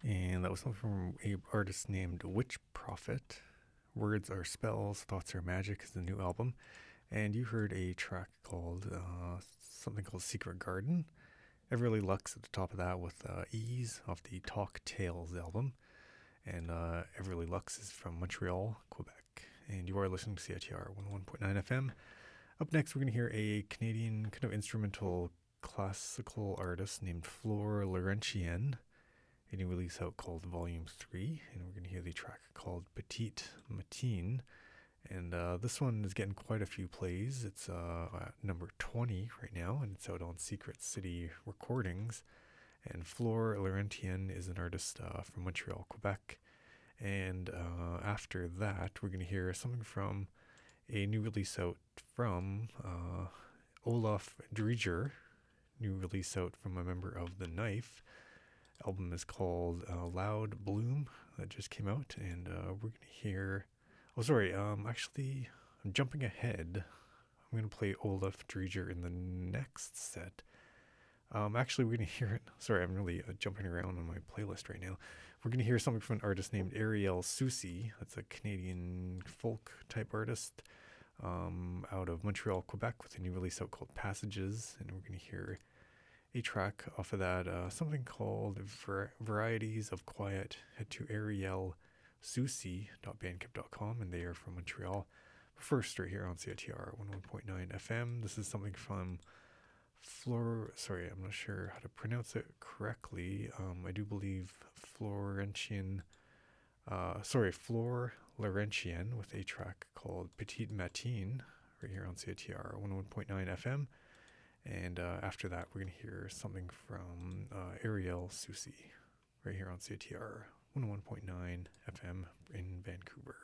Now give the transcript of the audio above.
And that was something from a artist named Witch Prophet. Words Are Spells, Thoughts Are Magic is the new album. And you heard a track called something called Secret Garden. Everly Lux at the top of that with Ease off the Talk Tales album. And Everly Lux is from Montreal, Quebec. And you are listening to CITR 101.9 FM. Up next, we're going to hear a Canadian kind of instrumental classical artist named Flore Laurentienne. A new release out called Volume 3. And we're going to hear the track called Petite Matine. And this one is getting quite a few plays. It's at number 20 right now, and it's out on Secret City Recordings. And Flore Laurentienne is an artist from Montreal, Quebec. And after that, we're going to hear something from a new release out from Olaf Dreger. New release out from a member of The Knife. Album is called Loud Bloom. That just came out, and we're going to hear... Oh, sorry. Actually, I'm jumping ahead. I'm going to play Olaf Dreger in the next set. Actually, we're going to hear it. Sorry, I'm really jumping around on my playlist right now. We're going to hear something from an artist named Ariel Soucy. That's a Canadian folk type artist out of Montreal, Quebec, with a new release out called Passages. And we're going to hear a track off of that, something called Varieties of Quiet. Head to arielsoucy.bandcamp.com, and they are from Montreal. First, right here on CITR 101.9 FM. This is something from sorry, I'm not sure how to pronounce it correctly. I do believe Flore Laurentienne with a track called Petite Matine right here on CITR 101.9 FM. And after that, we're going to hear something from Ariel Soucy right here on CITR 101.9 FM in Vancouver.